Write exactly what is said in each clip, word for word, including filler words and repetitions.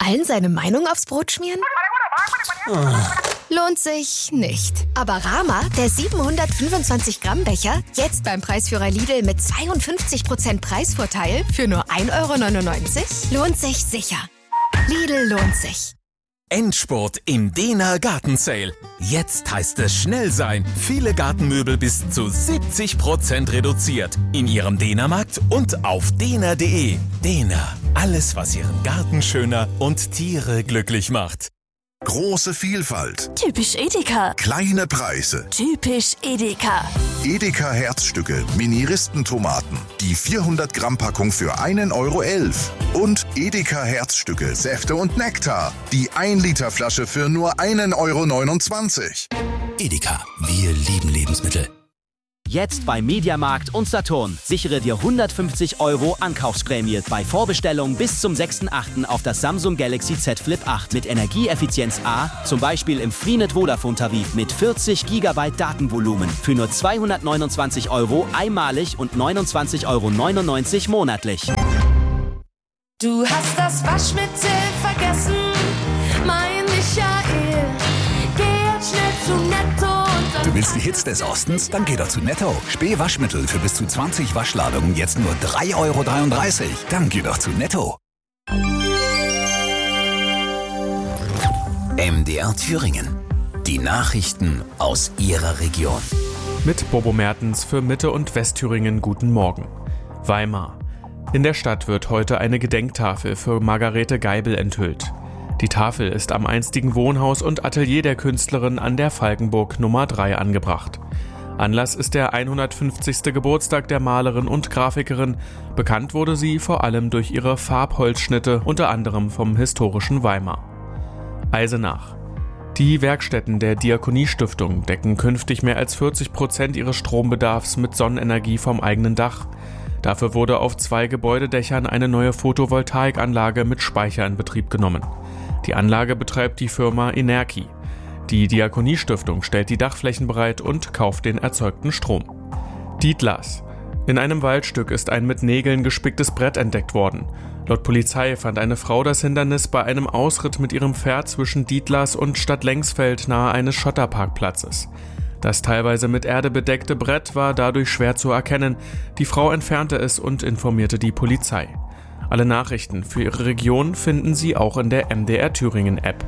Allen seine Meinung aufs Brot schmieren? Lohnt sich nicht. Aber Rama, der siebenhundertfünfundzwanzig Gramm Becher, jetzt beim Preisführer Lidl mit zweiundfünfzig Prozent Preisvorteil für nur ein Euro neunundneunzig? Lohnt sich sicher. Lidl lohnt sich. Endspurt im Dehner Gartensale. Jetzt heißt es schnell sein. Viele Gartenmöbel bis zu siebzig Prozent reduziert. In Ihrem Dehnermarkt und auf dehner punkt de. Dehner. Alles, was Ihren Garten schöner und Tiere glücklich macht. Große Vielfalt. Typisch Edeka. Kleine Preise. Typisch Edeka. Edeka Herzstücke, Mini-Ristentomaten. Die vierhundert Gramm Packung für einen Euro elf. Und Edeka Herzstücke, Säfte und Nektar. Die ein Liter Flasche für nur einen Euro neunundzwanzig. Edeka, wir lieben Lebensmittel. Jetzt bei Mediamarkt und Saturn. Sichere dir hundertfünfzig Euro Ankaufsprämie bei Vorbestellung bis zum sechsten achten auf das Samsung Galaxy Z Flip acht mit Energieeffizienz A, zum Beispiel im Freenet Vodafone-Tarif mit vierzig Gigabyte Datenvolumen für nur zweihundertneunundzwanzig Euro einmalig und neunundzwanzig Euro neunundneunzig monatlich. Du hast das Waschmittel vergessen, mein Michael. Geh jetzt schnell zu Netto. Du willst die Hits des Ostens? Dann geh doch zu Netto. Spee Waschmittel für bis zu zwanzig Waschladungen jetzt nur drei Euro dreiunddreißig. Dann geh doch zu Netto. M D R Thüringen. Die Nachrichten aus Ihrer Region. Mit Bobo Mertens für Mitte- und Westthüringen guten Morgen. Weimar. In der Stadt wird heute eine Gedenktafel für Margarete Geibel enthüllt. Die Tafel ist am einstigen Wohnhaus und Atelier der Künstlerin an der Falkenburg Nummer drei angebracht. Anlass ist der hundertfünfzigste Geburtstag der Malerin und Grafikerin. Bekannt wurde sie vor allem durch ihre Farbholzschnitte, unter anderem vom historischen Weimar. Eisenach. Die Werkstätten der Diakoniestiftung decken künftig mehr als vierzig Prozent ihres Strombedarfs mit Sonnenenergie vom eigenen Dach. Dafür wurde auf zwei Gebäudedächern eine neue Photovoltaikanlage mit Speicher in Betrieb genommen. Die Anlage betreibt die Firma Enerki. Die Diakoniestiftung stellt die Dachflächen bereit und kauft den erzeugten Strom. Dietlas. In einem Waldstück ist ein mit Nägeln gespicktes Brett entdeckt worden. Laut Polizei fand eine Frau das Hindernis bei einem Ausritt mit ihrem Pferd zwischen Dietlas und Stadtlengsfeld nahe eines Schotterparkplatzes. Das teilweise mit Erde bedeckte Brett war dadurch schwer zu erkennen. Die Frau entfernte es und informierte die Polizei. Alle Nachrichten für Ihre Region finden Sie auch in der M D R Thüringen App.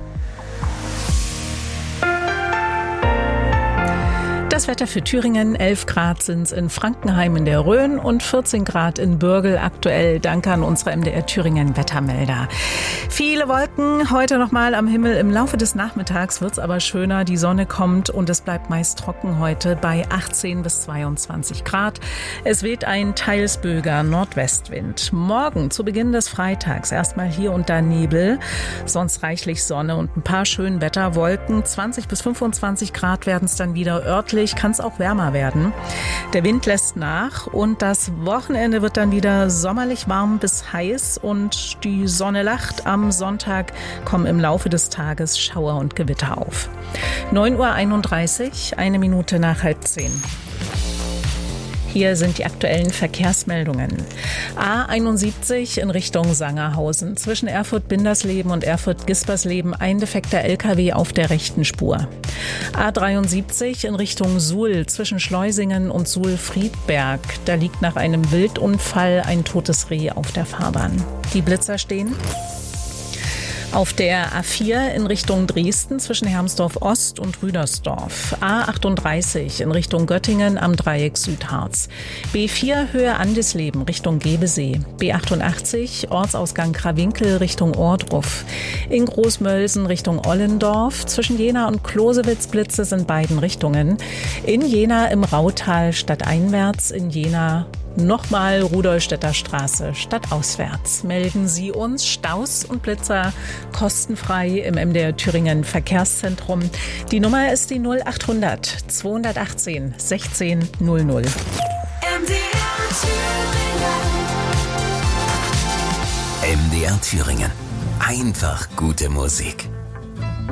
Das Wetter für Thüringen, elf Grad sind es in Frankenheim in der Rhön und vierzehn Grad in Bürgel aktuell. Danke an unsere M D R Thüringen Wettermelder. Viele Wolken heute nochmal am Himmel. Im Laufe des Nachmittags wird es aber schöner. Die Sonne kommt und es bleibt meist trocken heute bei achtzehn bis zweiundzwanzig Grad. Es weht ein teils böiger Nordwestwind. Morgen zu Beginn des Freitags erstmal hier und da Nebel, sonst reichlich Sonne und ein paar schöne Wetterwolken. zwanzig bis fünfundzwanzig Grad werden es dann wieder örtlich. Kann es auch wärmer werden. Der Wind lässt nach und das Wochenende wird dann wieder sommerlich warm bis heiß und die Sonne lacht. Am Sonntag kommen im Laufe des Tages Schauer und Gewitter auf. neun Uhr einunddreißig, eine Minute nach halb zehn. Hier sind die aktuellen Verkehrsmeldungen. A einundsiebzig in Richtung Sangerhausen. Zwischen Erfurt-Bindersleben und Erfurt-Gispersleben ein defekter L K W auf der rechten Spur. A dreiundsiebzig in Richtung Suhl zwischen Schleusingen und Suhl-Friedberg. Da liegt nach einem Wildunfall ein totes Reh auf der Fahrbahn. Die Blitzer stehen. Auf der A vier in Richtung Dresden zwischen Hermsdorf Ost und Rüdersdorf. A achtunddreißig in Richtung Göttingen am Dreieck Südharz. B vier Höhe Andesleben Richtung Gebesee. B achtundachtzig Ortsausgang Krawinkel Richtung Ohrdruf. In Großmölsen Richtung Ollendorf. Zwischen Jena und Closewitz Blitze in beiden Richtungen. In Jena im Rautal stadteinwärts, in Jena nochmal Rudolstädter Straße stadtauswärts. Melden Sie uns Staus und Blitzer kostenfrei im M D R Thüringen Verkehrszentrum. Die Nummer ist die null achthundert zweihundertachtzehn sechzehn null null. M D R Thüringen. M D R Thüringen. Einfach gute Musik.